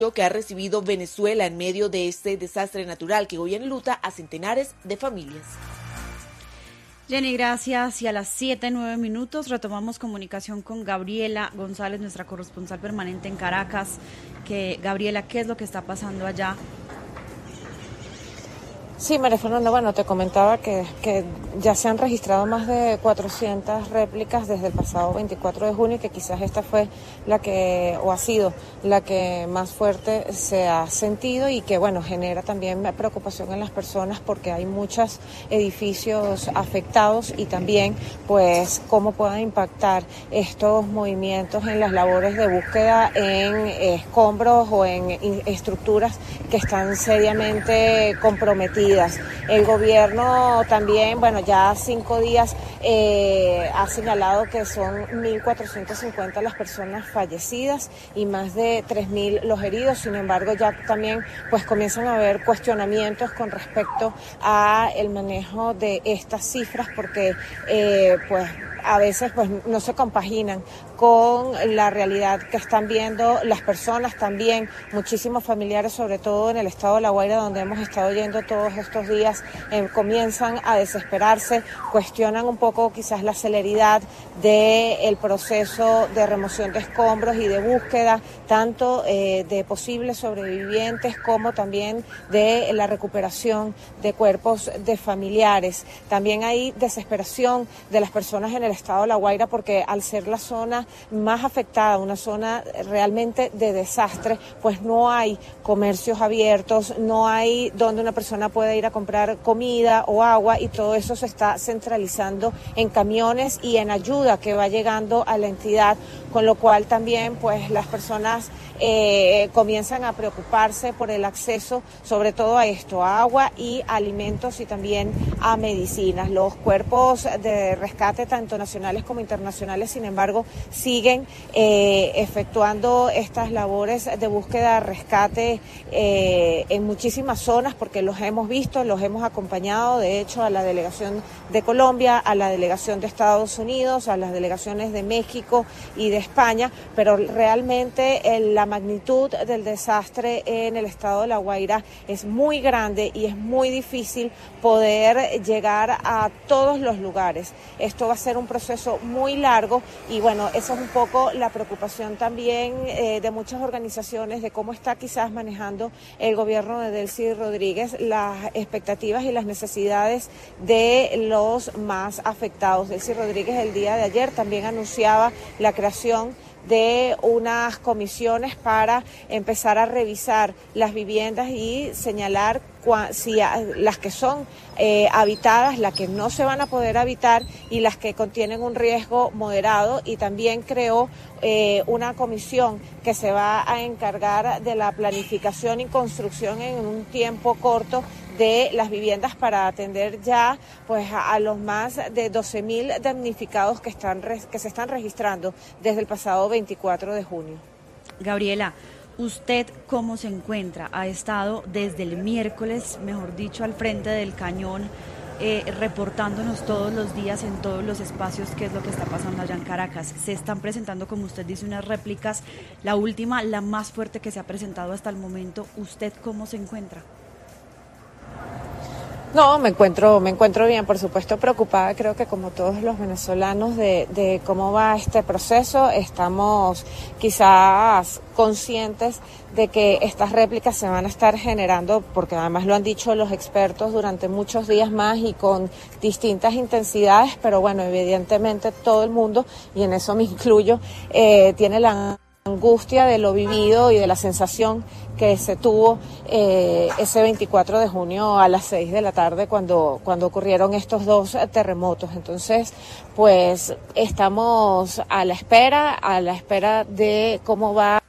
que ha recibido Venezuela en medio de este desastre natural que hoy enluta a centenares de familias. Jenny, gracias. Y a las 7:09 retomamos comunicación con Gabriela González, nuestra corresponsal permanente en Caracas. Gabriela, ¿qué es lo que está pasando allá? Sí, María Fernanda, bueno, te comentaba que ya se han registrado más de 400 réplicas desde el pasado 24 de junio y que quizás esta fue ha sido la que más fuerte se ha sentido y que, bueno, genera también preocupación en las personas porque hay muchos edificios afectados y también, pues, cómo puedan impactar estos movimientos en las labores de búsqueda en escombros o en estructuras que están seriamente comprometidas. El gobierno también, bueno, ya 5 días ha señalado que son 1.450 las personas fallecidas y más de 3.000 los heridos. Sin embargo, ya también pues comienzan a haber cuestionamientos con respecto a el manejo de estas cifras porque pues a veces pues no se compaginan con la realidad que están viendo las personas también, muchísimos familiares, sobre todo en el estado de La Guaira, donde hemos estado yendo todos estos días, comienzan a desesperarse, cuestionan un poco quizás la celeridad del proceso de remoción de escombros y de búsqueda, tanto de posibles sobrevivientes como también de la recuperación de cuerpos de familiares. También hay desesperación de las personas en el estado de La Guaira porque al ser la zona más afectada, una zona realmente de desastre, pues no hay comercios abiertos, no hay donde una persona pueda ir a comprar comida o agua y todo eso se está centralizando en camiones y en ayuda que va llegando a la entidad, con lo cual también pues las personas comienzan a preocuparse por el acceso sobre todo a esto, a agua y alimentos y también a medicinas. Los cuerpos de rescate tanto nacionales como internacionales, sin embargo, siguen efectuando estas labores de búsqueda, rescate en muchísimas zonas porque los hemos visto, los hemos acompañado, de hecho, a la delegación de Colombia, a la delegación de Estados Unidos, a las delegaciones de México y de España, pero realmente la magnitud del desastre en el estado de La Guaira es muy grande y es muy difícil poder llegar a todos los lugares. Esto va a ser un proceso muy largo y bueno, eso es un poco la preocupación también de muchas organizaciones de cómo está quizás manejando el gobierno de Delcy Rodríguez las expectativas y las necesidades de los más afectados. Delcy Rodríguez el día de ayer también anunciaba la creación de unas comisiones para empezar a revisar las viviendas y señalar si las que son habitadas, las que no se van a poder habitar y las que contienen un riesgo moderado, y también creó una comisión que se va a encargar de la planificación y construcción en un tiempo corto de las viviendas para atender ya pues a los más de 12.000 damnificados que se están registrando desde el pasado 24 de junio. Gabriela, ¿usted cómo se encuentra? Ha estado desde el miércoles, mejor dicho, al frente del cañón, reportándonos todos los días en todos los espacios qué es lo que está pasando allá en Caracas. Se están presentando, como usted dice, unas réplicas. La última, la más fuerte que se ha presentado hasta el momento. ¿Usted cómo se encuentra? No, me encuentro bien, por supuesto preocupada, creo que como todos los venezolanos de cómo va este proceso. Estamos quizás conscientes de que estas réplicas se van a estar generando, porque además lo han dicho los expertos, durante muchos días más y con distintas intensidades, pero bueno, evidentemente todo el mundo, y en eso me incluyo, tiene la angustia de lo vivido y de la sensación que se tuvo ese 24 de junio a las 6 de la tarde cuando ocurrieron estos dos terremotos. Entonces, pues estamos a la espera de cómo va.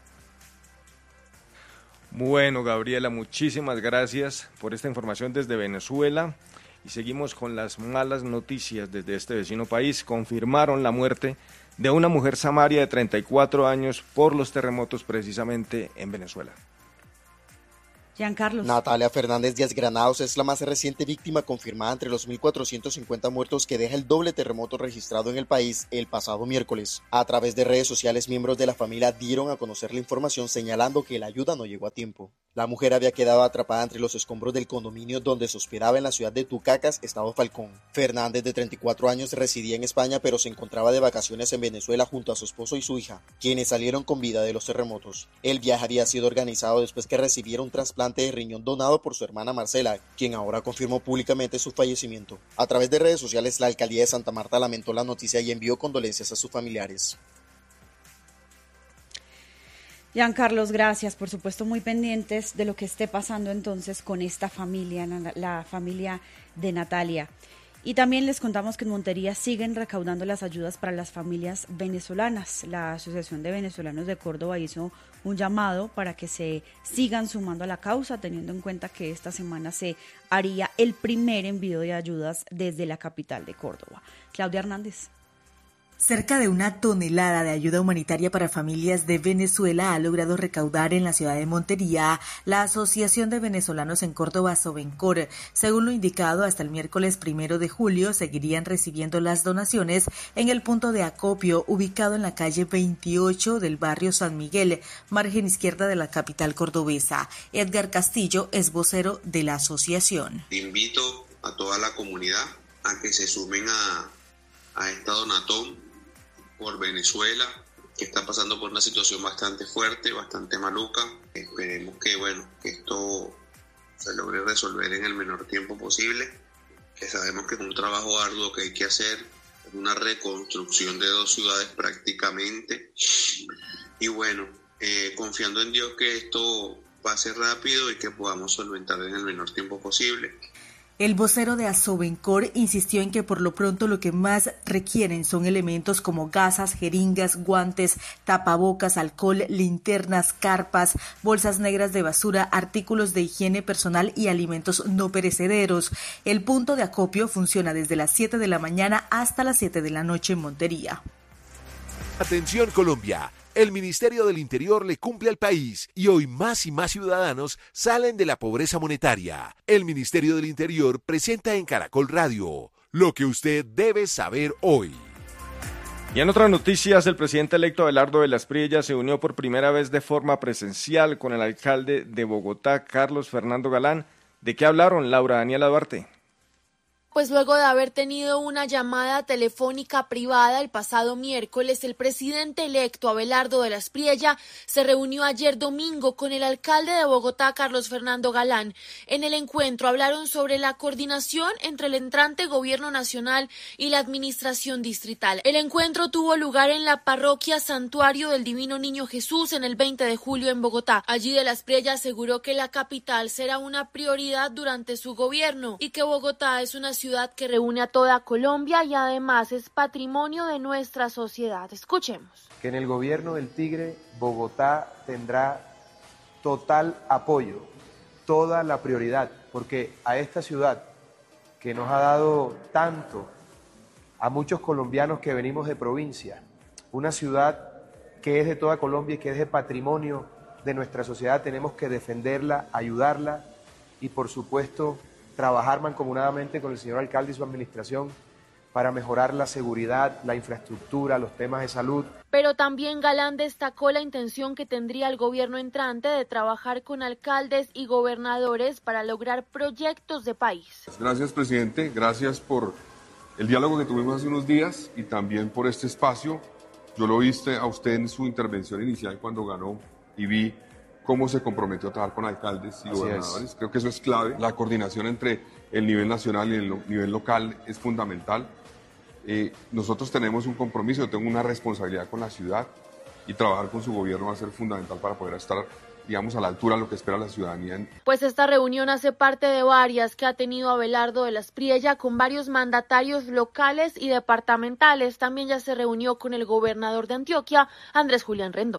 Bueno, Gabriela, muchísimas gracias por esta información desde Venezuela. Y seguimos con las malas noticias desde este vecino país. Confirmaron la muerte de una mujer samaria de 34 años por los terremotos precisamente en Venezuela. Giancarlos. Natalia Fernández Díaz Granados es la más reciente víctima confirmada entre los 1.450 muertos que deja el doble terremoto registrado en el país el pasado miércoles. A través de redes sociales, miembros de la familia dieron a conocer la información señalando que la ayuda no llegó a tiempo. La mujer había quedado atrapada entre los escombros del condominio donde se hospedaba en la ciudad de Tucacas, estado Falcón. Fernández, de 34 años, residía en España, pero se encontraba de vacaciones en Venezuela junto a su esposo y su hija, quienes salieron con vida de los terremotos. El viaje había sido organizado después que recibiera un trasplante de riñón donado por su hermana Marcela, quien ahora confirmó públicamente su fallecimiento. A través de redes sociales, la alcaldía de Santa Marta lamentó la noticia y envió condolencias a sus familiares. Giancarlos, gracias. Por supuesto, muy pendientes de lo que esté pasando entonces con esta familia, la familia de Natalia. Y también les contamos que en Montería siguen recaudando las ayudas para las familias venezolanas. La Asociación de Venezolanos de Córdoba hizo un llamado para que se sigan sumando a la causa, teniendo en cuenta que esta semana se haría el primer envío de ayudas desde la capital de Córdoba. Claudia Hernández. Cerca de 1 tonelada de ayuda humanitaria para familias de Venezuela ha logrado recaudar en la ciudad de Montería la Asociación de Venezolanos en Córdoba, Asovencor. Según lo indicado, hasta el miércoles 1 de julio seguirían recibiendo las donaciones en el punto de acopio ubicado en la calle 28 del barrio San Miguel, margen izquierda de la capital cordobesa. Edgar Castillo es vocero de la asociación. Invito a toda la comunidad a que se sumen a esta donatón por Venezuela, que está pasando por una situación bastante fuerte, bastante maluca. Esperemos que esto se logre resolver en el menor tiempo posible, que sabemos que es un trabajo arduo que hay que hacer, una reconstrucción de 2 ciudades prácticamente, y confiando en Dios que esto pase rápido y que podamos solventar en el menor tiempo posible. El vocero de Asovencor insistió en que por lo pronto lo que más requieren son elementos como gasas, jeringas, guantes, tapabocas, alcohol, linternas, carpas, bolsas negras de basura, artículos de higiene personal y alimentos no perecederos. El punto de acopio funciona desde las 7 de la mañana hasta las 7 de la noche en Montería. Atención Colombia. El Ministerio del Interior le cumple al país y hoy más y más ciudadanos salen de la pobreza monetaria. El Ministerio del Interior presenta en Caracol Radio lo que usted debe saber hoy. Y en otras noticias, el presidente electo Abelardo de las Priella se unió por primera vez de forma presencial con el alcalde de Bogotá, Carlos Fernando Galán. ¿De qué hablaron, Laura Daniela Duarte? Pues luego de haber tenido una llamada telefónica privada el pasado miércoles, el presidente electo Abelardo de las Priella se reunió ayer domingo con el alcalde de Bogotá, Carlos Fernando Galán. En el encuentro hablaron sobre la coordinación entre el entrante gobierno nacional y la administración distrital. El encuentro tuvo lugar en la parroquia Santuario del Divino Niño Jesús en el 20 de julio en Bogotá. Allí de las Priella aseguró que la capital será una prioridad durante su gobierno y que Bogotá es una ciudad que reúne a toda Colombia y además es patrimonio de nuestra sociedad. Escuchemos. Que en el gobierno del Tigre, Bogotá tendrá total apoyo, toda la prioridad, porque a esta ciudad que nos ha dado tanto a muchos colombianos que venimos de provincia, una ciudad que es de toda Colombia y que es de patrimonio de nuestra sociedad, tenemos que defenderla, ayudarla y por supuesto trabajar mancomunadamente con el señor alcalde y su administración para mejorar la seguridad, la infraestructura, los temas de salud. Pero también Galán destacó la intención que tendría el gobierno entrante de trabajar con alcaldes y gobernadores para lograr proyectos de país. Gracias, presidente, gracias por el diálogo que tuvimos hace unos días y también por este espacio. Yo lo viste a usted en su intervención inicial cuando ganó y vi cómo se comprometió a trabajar con alcaldes y gobernadores. Creo que eso es clave. La coordinación entre el nivel nacional y el nivel local es fundamental. Nosotros tenemos un compromiso, yo tengo una responsabilidad con la ciudad y trabajar con su gobierno va a ser fundamental para poder estar, digamos, a la altura de lo que espera la ciudadanía. Pues esta reunión hace parte de varias que ha tenido Abelardo de las Priella con varios mandatarios locales y departamentales. También ya se reunió con el gobernador de Antioquia, Andrés Julián Rendón.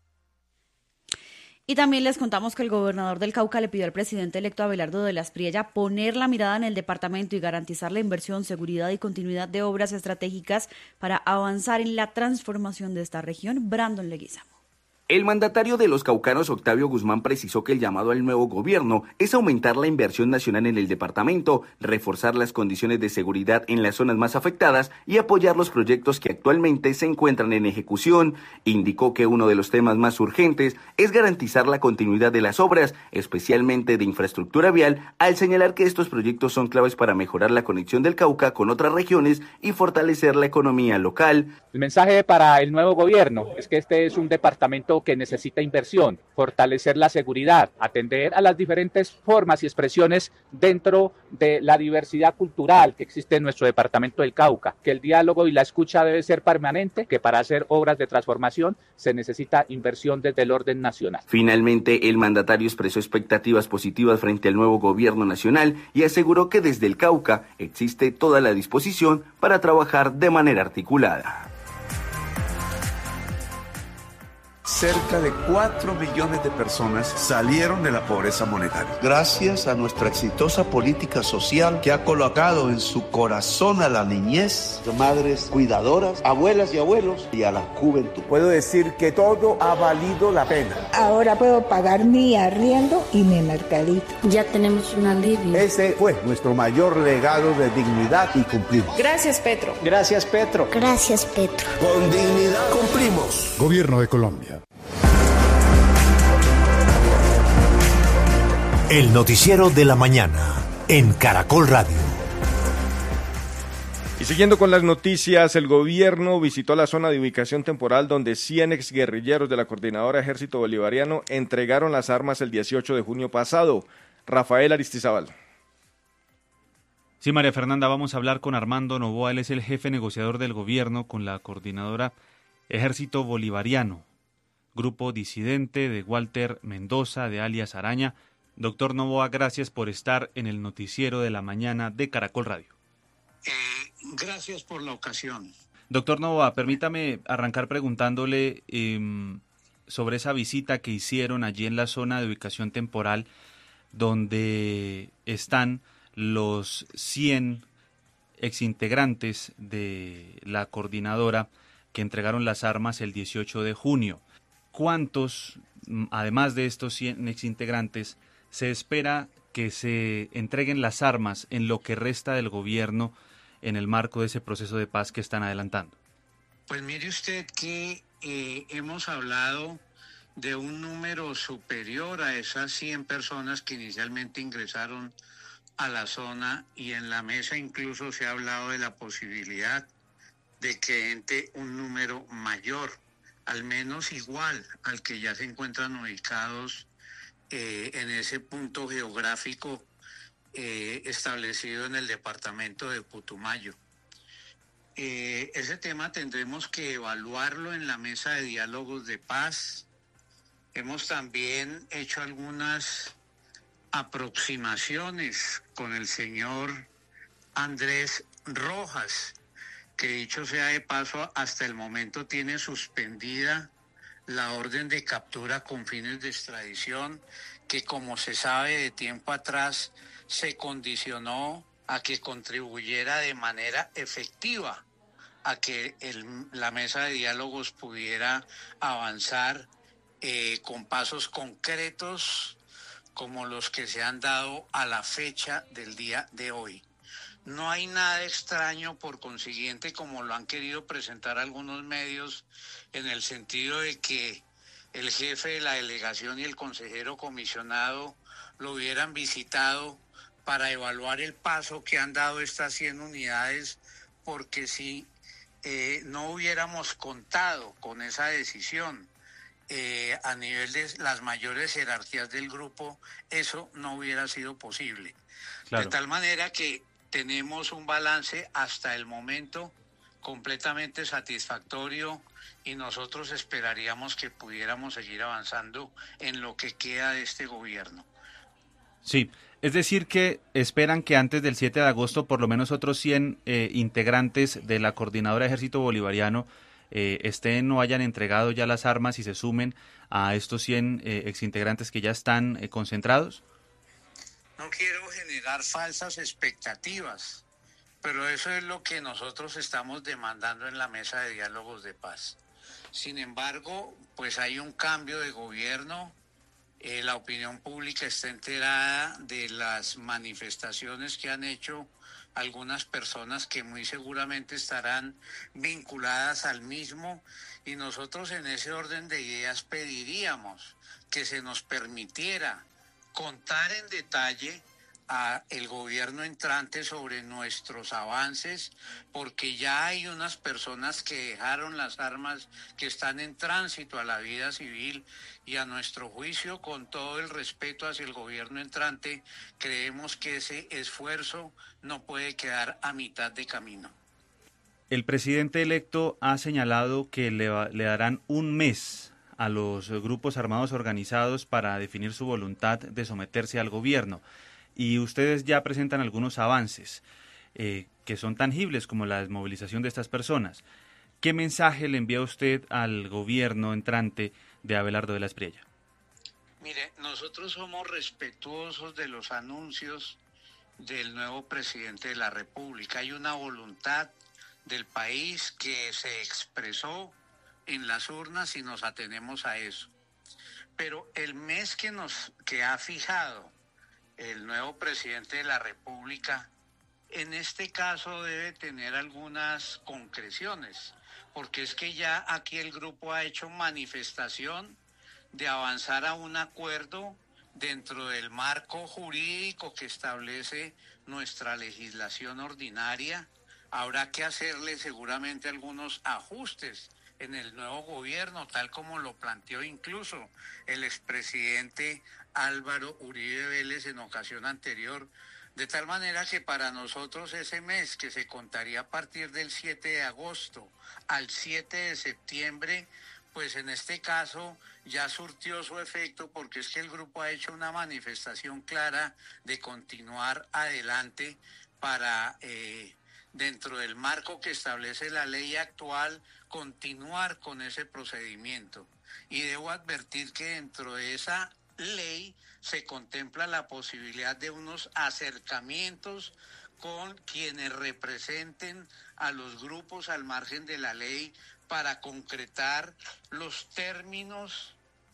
Y también les contamos que el gobernador del Cauca le pidió al presidente electo Abelardo de las Priella poner la mirada en el departamento y garantizar la inversión, seguridad y continuidad de obras estratégicas para avanzar en la transformación de esta región. Brandon Leguizamo. El mandatario de los caucanos, Octavio Guzmán, precisó que el llamado al nuevo gobierno es aumentar la inversión nacional en el departamento, reforzar las condiciones de seguridad en las zonas más afectadas y apoyar los proyectos que actualmente se encuentran en ejecución. Indicó que uno de los temas más urgentes es garantizar la continuidad de las obras, especialmente de infraestructura vial, al señalar que estos proyectos son claves para mejorar la conexión del Cauca con otras regiones y fortalecer la economía local. El mensaje para el nuevo gobierno es que este es un departamento que necesita inversión, fortalecer la seguridad, atender a las diferentes formas y expresiones dentro de la diversidad cultural que existe en nuestro departamento del Cauca, que el diálogo y la escucha debe ser permanente, que para hacer obras de transformación se necesita inversión desde el orden nacional. Finalmente, el mandatario expresó expectativas positivas frente al nuevo gobierno nacional y aseguró que desde el Cauca existe toda la disposición para trabajar de manera articulada. Cerca de 4 millones de personas salieron de la pobreza monetaria. Gracias a nuestra exitosa política social que ha colocado en su corazón a la niñez, madres cuidadoras, abuelas y abuelos y a la juventud. Puedo decir que todo ha valido la pena. Ahora puedo pagar mi arriendo y mi mercadito. Ya tenemos un alivio. Ese fue nuestro mayor legado de dignidad y cumplimos. Gracias, Petro. Gracias, Petro. Gracias, Petro. Con dignidad cumplimos. Gobierno de Colombia. El noticiero de la mañana en Caracol Radio. Y siguiendo con las noticias, el gobierno visitó la zona de ubicación temporal donde 100 exguerrilleros de la Coordinadora Ejército Bolivariano entregaron las armas el 18 de junio pasado. Rafael Aristizábal. Sí, María Fernanda, vamos a hablar con Armando Noboa, él es el jefe negociador del gobierno con la Coordinadora Ejército Bolivariano, grupo disidente de Walter Mendoza, de alias Araña. Doctor Noboa, gracias por estar en el noticiero de la mañana de Caracol Radio. Gracias por la ocasión. Doctor Noboa, permítame arrancar preguntándole sobre esa visita que hicieron allí en la zona de ubicación temporal donde están los 100 exintegrantes de la coordinadora que entregaron las armas el 18 de junio. ¿Cuántos, además de estos 100 exintegrantes, se espera que se entreguen las armas en lo que resta del gobierno en el marco de ese proceso de paz que están adelantando? Pues mire usted que hemos hablado de un número superior a esas 100 personas que inicialmente ingresaron a la zona, y en la mesa incluso se ha hablado de la posibilidad de que entre un número mayor, al menos igual al que ya se encuentran ubicados en ese punto geográfico establecido en el departamento de Putumayo. Ese tema tendremos que evaluarlo en la mesa de diálogos de paz. Hemos también hecho algunas aproximaciones con el señor Andrés Rojas, que dicho sea de paso, hasta el momento tiene suspendida la orden de captura con fines de extradición, que como se sabe de tiempo atrás se condicionó a que contribuyera de manera efectiva a que la mesa de diálogos pudiera avanzar con pasos concretos como los que se han dado a la fecha del día de hoy. No hay nada extraño, por consiguiente, como lo han querido presentar algunos medios, en el sentido de que el jefe de la delegación y el consejero comisionado lo hubieran visitado para evaluar el paso que han dado estas 100 unidades, porque si no hubiéramos contado con esa decisión a nivel de las mayores jerarquías del grupo, eso no hubiera sido posible. Claro. De tal manera que tenemos un balance hasta el momento completamente satisfactorio, y nosotros esperaríamos que pudiéramos seguir avanzando en lo que queda de este gobierno. Sí, es decir que esperan que antes del 7 de agosto por lo menos otros 100 integrantes de la Coordinadora Ejército Bolivariano estén o hayan entregado ya las armas y se sumen a estos 100 exintegrantes que ya están concentrados. No quiero generar falsas expectativas, pero eso es lo que nosotros estamos demandando en la mesa de diálogos de paz. Sin embargo, pues hay un cambio de gobierno. La opinión pública está enterada de las manifestaciones que han hecho algunas personas que muy seguramente estarán vinculadas al mismo, y nosotros en ese orden de ideas pediríamos que se nos permitiera contar en detalle a el gobierno entrante sobre nuestros avances, porque ya hay unas personas que dejaron las armas, que están en tránsito a la vida civil, y a nuestro juicio, con todo el respeto hacia el gobierno entrante, creemos que ese esfuerzo no puede quedar a mitad de camino. El presidente electo ha señalado que le darán un mes a los grupos armados organizados para definir su voluntad de someterse al gobierno. Y ustedes ya presentan algunos avances que son tangibles, como la desmovilización de estas personas. ¿Qué mensaje le envía usted al gobierno entrante de Abelardo de la Espriella? Mire, nosotros somos respetuosos de los anuncios del nuevo presidente de la República. Hay una voluntad del país que se expresó en las urnas y nos atenemos a eso. Pero el mes que ha fijado el nuevo presidente de la República, en este caso debe tener algunas concreciones, porque es que ya aquí el grupo ha hecho manifestación de avanzar a un acuerdo dentro del marco jurídico que establece nuestra legislación ordinaria. Habrá que hacerle seguramente algunos ajustes en el nuevo gobierno, tal como lo planteó incluso el expresidente Álvaro Uribe Vélez en ocasión anterior, de tal manera que para nosotros ese mes, que se contaría a partir del 7 de agosto al 7 de septiembre, pues en este caso ya surtió su efecto, porque es que el grupo ha hecho una manifestación clara de continuar adelante para, dentro del marco que establece la ley actual, continuar con ese procedimiento. Y debo advertir que dentro de esa ley se contempla la posibilidad de unos acercamientos con quienes representen a los grupos al margen de la ley, para concretar los términos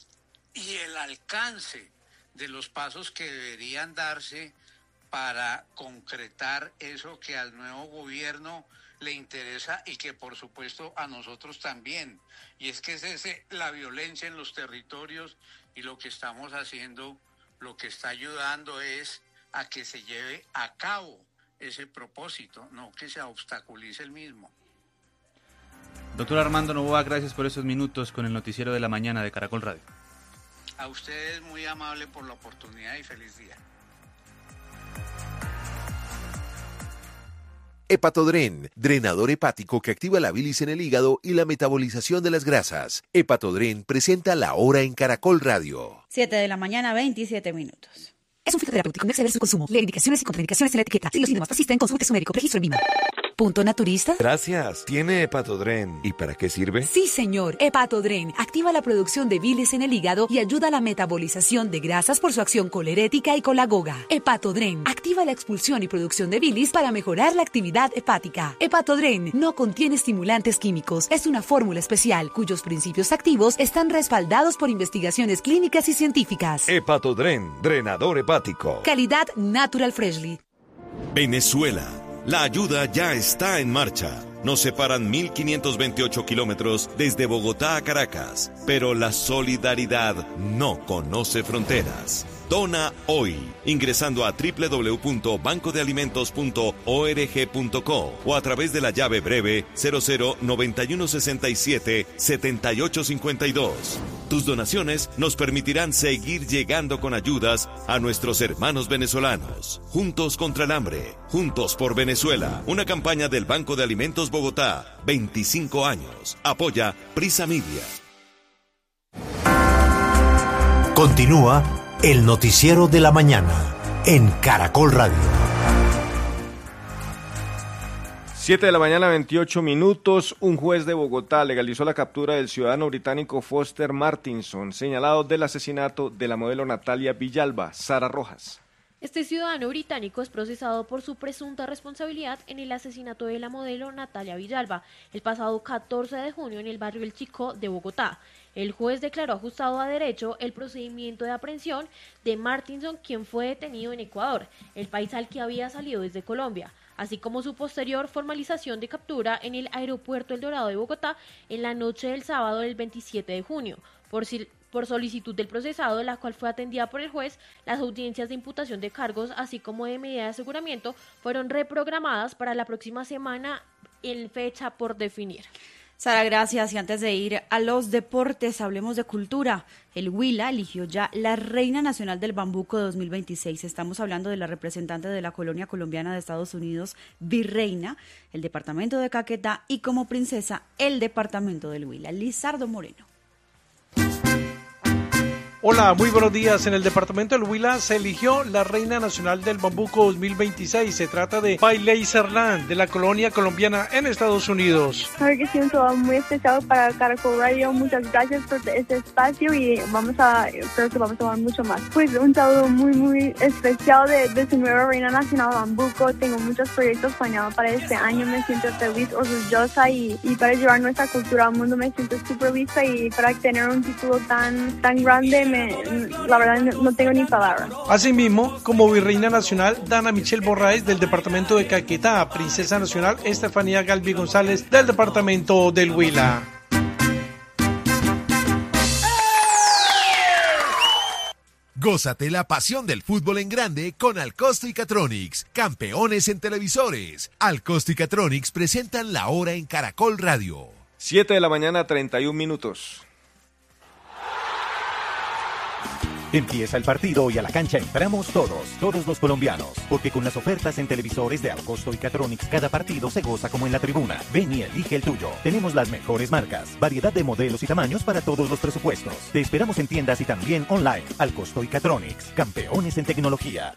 y el alcance de los pasos que deberían darse para concretar eso que al nuevo gobierno le interesa y que por supuesto a nosotros también, y es que es la violencia en los territorios, y lo que estamos haciendo, lo que está ayudando es a que se lleve a cabo ese propósito, no que se obstaculice el mismo. Doctor Armando Noboa, gracias por esos minutos con el noticiero de la mañana de Caracol Radio. A ustedes muy amable por la oportunidad y feliz día. Hepatodren, drenador hepático que activa la bilis en el hígado y la metabolización de las grasas. Hepatodren presenta La Hora en Caracol Radio. 7 de la mañana, 27 minutos. Es un fitoterapéutico, no exceder su consumo. Lee indicaciones y contraindicaciones en la etiqueta. Si los síntomas persisten, consulte a su médico. Registro en Lima. ¿Punto naturista? Gracias. ¿Tiene Hepatodren? ¿Y para qué sirve? Sí, señor. Hepatodren activa la producción de bilis en el hígado y ayuda a la metabolización de grasas por su acción colerética y colagoga. Hepatodren activa la expulsión y producción de bilis para mejorar la actividad hepática. Hepatodren no contiene estimulantes químicos. Es una fórmula especial cuyos principios activos están respaldados por investigaciones clínicas y científicas. Hepatodren, drenador hepático. Calidad Natural Freshly. Venezuela. La ayuda ya está en marcha. Nos separan 1.528 kilómetros desde Bogotá a Caracas, pero la solidaridad no conoce fronteras. Dona hoy, ingresando a www.bancodealimentos.org.co o a través de la llave breve 0091677852. Tus donaciones nos permitirán seguir llegando con ayudas a nuestros hermanos venezolanos. Juntos contra el hambre, juntos por Venezuela. Una campaña del Banco de Alimentos Bogotá, 25 años. Apoya Prisa Media. Continúa el noticiero de la mañana en Caracol Radio. 7 de la mañana, 28 minutos. Un juez de Bogotá legalizó la captura del ciudadano británico Foster Martinson, señalado del asesinato de la modelo Natalia Villalba. Sara Rojas. Este ciudadano británico es procesado por su presunta responsabilidad en el asesinato de la modelo Natalia Villalba el pasado 14 de junio en el barrio El Chicó de Bogotá. El juez declaró ajustado a derecho el procedimiento de aprehensión de Martinson, quien fue detenido en Ecuador, el país al que había salido desde Colombia, así como su posterior formalización de captura en el aeropuerto El Dorado de Bogotá en la noche del sábado del 27 de junio. Por solicitud del procesado, la cual fue atendida por el juez, las audiencias de imputación de cargos, así como de medida de aseguramiento, fueron reprogramadas para la próxima semana en fecha por definir. Sara, gracias. Y antes de ir a los deportes, hablemos de cultura. El Huila eligió ya la Reina Nacional del Bambuco 2026. Estamos hablando de la representante de la colonia colombiana de Estados Unidos, Virreina, el departamento de Caquetá y como princesa, el departamento del Huila. Lizardo Moreno. Hola, muy buenos días. En el departamento del Huila se eligió la Reina Nacional del Bambuco 2026. Se trata de Bailey Serlán, de la colonia colombiana en Estados Unidos. Creo que sí, un trabajo muy especial para Caracol Radio. Muchas gracias por este espacio y creo que vamos a tomar mucho más. Pues un saludo muy especial de su nueva Reina Nacional Bambuco. Tengo muchos proyectos planeados para este año. Me siento feliz, orgullosa y para llevar nuestra cultura al mundo me siento súper lista y para tener un título tan grande la verdad no tengo ni palabras. Asimismo, como Virreina Nacional, Dana Michelle Borraes del departamento de Caquetá, Princesa Nacional, Estefanía Galvi González del departamento del Huila. Gózate la pasión del fútbol en grande con Alcosto y Catronics, campeones en televisores. Alcosto y Catronics presentan la hora en Caracol Radio. 7 de la mañana, 31 minutos. Empieza el partido y a la cancha entramos todos los colombianos, porque con las ofertas en televisores de Alcosto y Catronics cada partido se goza como en la tribuna. Ven y elige el tuyo. Tenemos las mejores marcas, variedad de modelos y tamaños para todos los presupuestos. Te esperamos en tiendas y también online. Alcosto y Catronics, campeones en tecnología.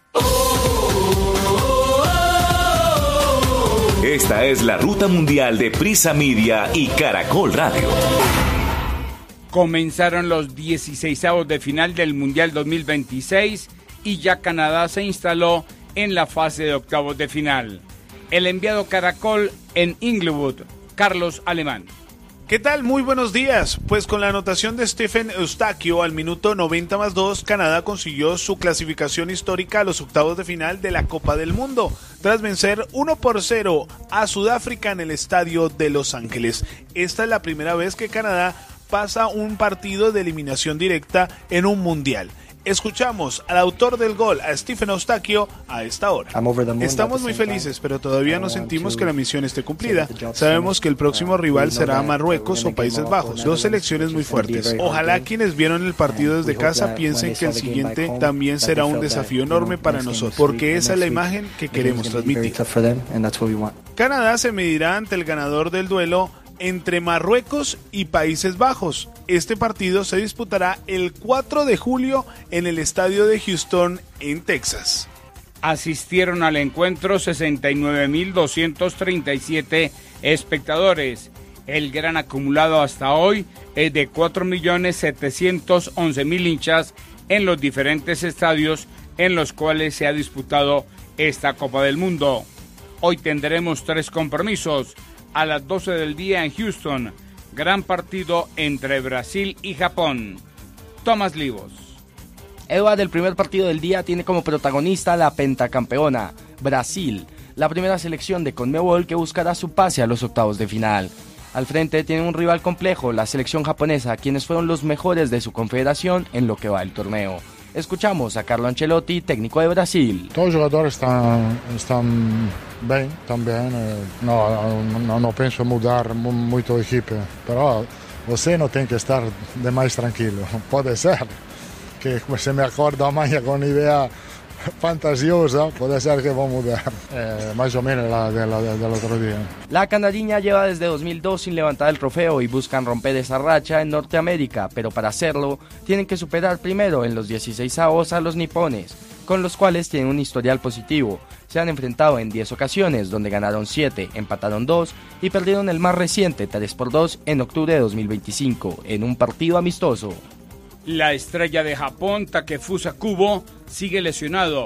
Esta es la ruta mundial de Prisa Media y Caracol Radio. Comenzaron los 16avos de final del Mundial 2026 y ya Canadá se instaló en la fase de octavos de final. El enviado Caracol en Inglewood, Carlos Alemán. ¿Qué tal? Muy buenos días. Pues con la anotación de Stephen Eustaquio al minuto 90+2, Canadá consiguió su clasificación histórica a los octavos de final de la Copa del Mundo, tras vencer 1-0 a Sudáfrica en el estadio de Los Ángeles. Esta es la primera vez que Canadá pasa un partido de eliminación directa en un mundial. Escuchamos al autor del gol, a Stephen Eustaquio, a esta hora. Estamos muy felices, pero todavía no sentimos que la misión esté cumplida. Sabemos que el próximo rival será Marruecos o Países Bajos, dos selecciones muy fuertes. Ojalá quienes vieron el partido desde casa piensen que el siguiente también será un desafío enorme para nosotros, porque esa es la imagen que queremos transmitir. Canadá se medirá ante el ganador del duelo entre Marruecos y Países Bajos. Este partido se disputará el 4 de julio en el estadio de Houston, en Texas. Asistieron al encuentro 69.237 espectadores. El gran acumulado hasta hoy es de 4.711.000 hinchas en los diferentes estadios en los cuales se ha disputado esta Copa del Mundo. Hoy tendremos 3 compromisos. A las 12 del día en Houston, gran partido entre Brasil y Japón. Tomás Livos. Eduardo, el primer partido del día tiene como protagonista la pentacampeona, Brasil, la primera selección de CONMEBOL que buscará su pase a los octavos de final. Al frente tiene un rival complejo, la selección japonesa, quienes fueron los mejores de su confederación en lo que va el torneo. Escuchamos a Carlo Ancelotti, técnico de Brasil. Todos los jugadores están bien también. No pienso mudar mucho de equipo, pero usted no tiene que estar demais tranquilo. Puede ser que se me acuerda amanhã con idea fantasiosa, puede ser que va a mudar, más o menos la del otro día. La canadiña lleva desde 2002 sin levantar el trofeo y buscan romper esa racha en Norteamérica, pero para hacerlo tienen que superar primero en los 16avos a los nipones, con los cuales tienen un historial positivo. Se han enfrentado en 10 ocasiones, donde ganaron 7, empataron 2 y perdieron el más reciente 3-2 en octubre de 2025, en un partido amistoso. La estrella de Japón, Takefusa Kubo, sigue lesionado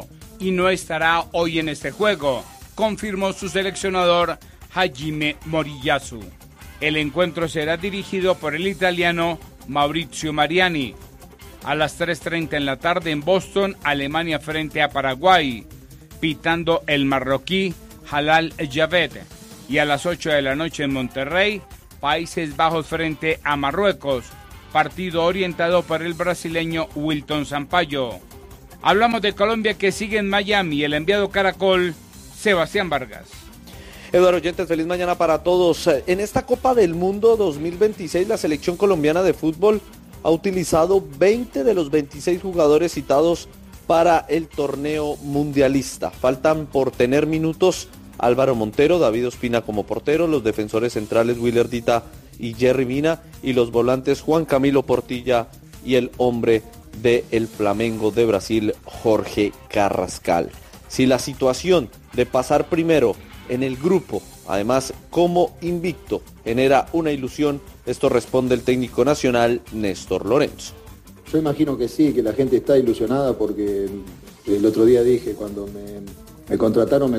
y no estará hoy en este juego, confirmó su seleccionador Hajime Moriyasu. El encuentro será dirigido por el italiano Maurizio Mariani. A las 3:30 en la tarde en Boston, Alemania frente a Paraguay, pitando el marroquí Halal Javed. Y a las 8 de la noche en Monterrey, Países Bajos frente a Marruecos, partido orientado por el brasileño Wilton Sampaio. Hablamos de Colombia, que sigue en Miami, el enviado Caracol, Sebastián Vargas. Eduardo Oyentes, feliz mañana para todos. En esta Copa del Mundo 2026, la selección colombiana de fútbol ha utilizado 20 de los 26 jugadores citados para el torneo mundialista. Faltan por tener minutos Álvaro Montero, David Ospina como portero, los defensores centrales Willer Dita y Jerry Mina, y los volantes Juan Camilo Portilla y el hombre del Flamengo de Brasil, Jorge Carrascal. Si la situación de pasar primero en el grupo, además como invicto, genera una ilusión, esto responde el técnico nacional Néstor Lorenzo. Yo imagino que sí, que la gente está ilusionada porque el otro día dije, cuando me contrataron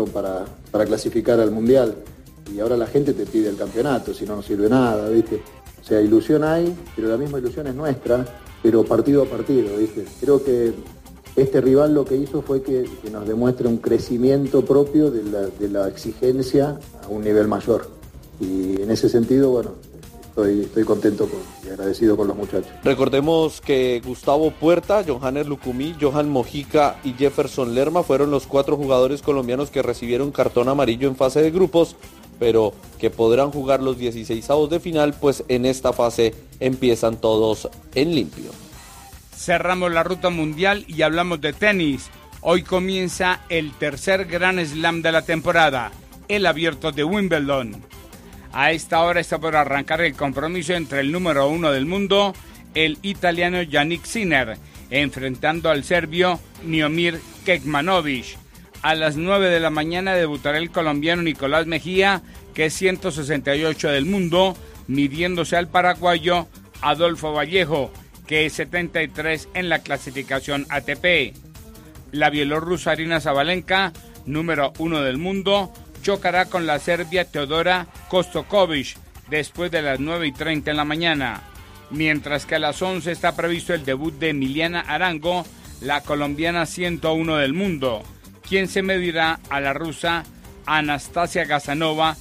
para clasificar al Mundial, y ahora la gente te pide el campeonato, si no, no sirve nada, ¿viste? O sea, ilusión hay, pero la misma ilusión es nuestra, pero partido a partido, ¿viste? Creo que este rival lo que hizo fue que nos demuestre un crecimiento propio de la exigencia a un nivel mayor. Y en ese sentido, bueno, estoy contento y agradecido con los muchachos. Recordemos que Gustavo Puerta, Johanner Lucumí, Johan Mojica y Jefferson Lerma fueron los 4 jugadores colombianos que recibieron cartón amarillo en fase de grupos, pero que podrán jugar los 16avos de final, pues en esta fase empiezan todos en limpio. Cerramos la ruta mundial y hablamos de tenis. Hoy comienza el tercer Grand Slam de la temporada, el Abierto de Wimbledon. A esta hora está por arrancar el compromiso entre el número 1 del mundo, el italiano Yannick Sinner, enfrentando al serbio Miomir Kekmanovic. A las 9 de la mañana debutará el colombiano Nicolás Mejía, que es 168 del mundo, midiéndose al paraguayo Adolfo Vallejo, que es 73 en la clasificación ATP. La bielorrusa Arina Zabalenka, número 1 del mundo, chocará con la serbia Teodora Kostokovic después de las 9:30 en la mañana. Mientras que a las 11 está previsto el debut de Emiliana Arango, la colombiana 101 del mundo, quien se medirá a la rusa Anastasia Gazanova,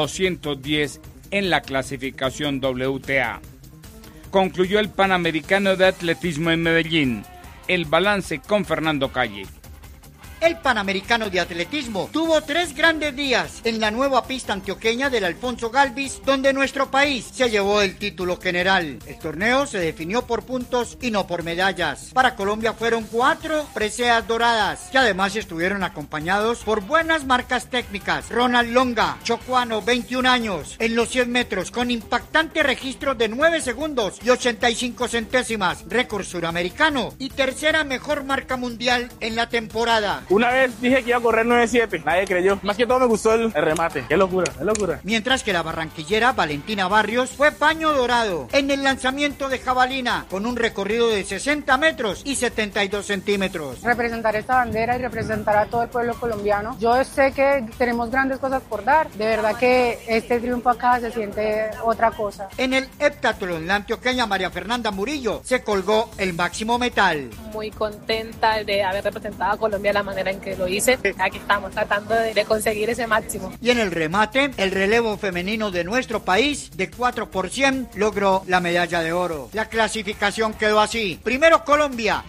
210 en la clasificación WTA. Concluyó el Panamericano de Atletismo en Medellín. El balance con Fernando Calle. El Panamericano de Atletismo tuvo 3 grandes días en la nueva pista antioqueña del Alfonso Galvis, donde nuestro país se llevó el título general. El torneo se definió por puntos y no por medallas. Para Colombia fueron 4 preseas doradas, que además estuvieron acompañados por buenas marcas técnicas. Ronald Longa, chocuano, 21 años, en los 100 metros, con impactante registro de 9 segundos y 85 centésimas, récord suramericano y tercera mejor marca mundial en la temporada. Una vez dije que iba a correr 9.7, nadie creyó. Más que todo me gustó el remate. Qué locura, qué locura. Mientras que la barranquillera Valentina Barrios fue paño dorado en el lanzamiento de jabalina, con un recorrido de 60 metros y 72 centímetros. Representar esta bandera y representar a todo el pueblo colombiano. Yo sé que tenemos grandes cosas por dar. De verdad que este triunfo acá se siente otra cosa. En el heptatlón, la antioqueña María Fernanda Murillo se colgó el máximo metal. Muy contenta de haber representado a Colombia de la manera en que lo hice. Aquí estamos tratando de conseguir ese máximo. Y en el remate, el relevo femenino de nuestro país, de 4%, logró la medalla de oro. La clasificación quedó así: primero Colombia,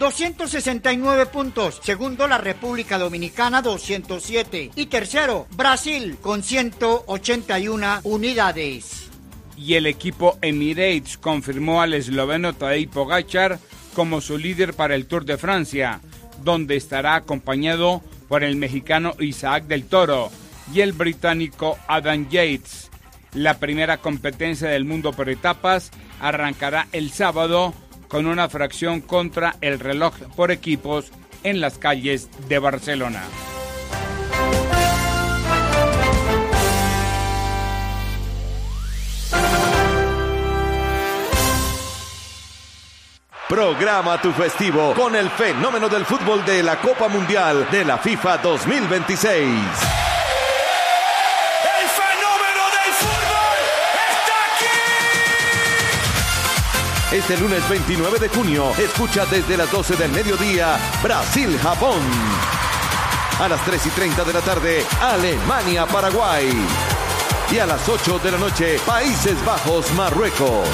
269 puntos, segundo la República Dominicana, 207, y tercero Brasil, con 181 unidades. Y el equipo Emirates confirmó al esloveno Tadej Pogačar como su líder para el Tour de Francia, donde estará acompañado por el mexicano Isaac del Toro y el británico Adam Yates. La primera competencia del mundo por etapas arrancará el sábado con una fracción contra el reloj por equipos en las calles de Barcelona. Programa tu festivo con el fenómeno del fútbol de la Copa Mundial de la FIFA 2026. ¡El fenómeno del fútbol está aquí! Este lunes 29 de junio, escucha desde las 12 del mediodía Brasil-Japón. A las 3:30 de la tarde, Alemania-Paraguay. Y a las 8 de la noche, Países Bajos-Marruecos.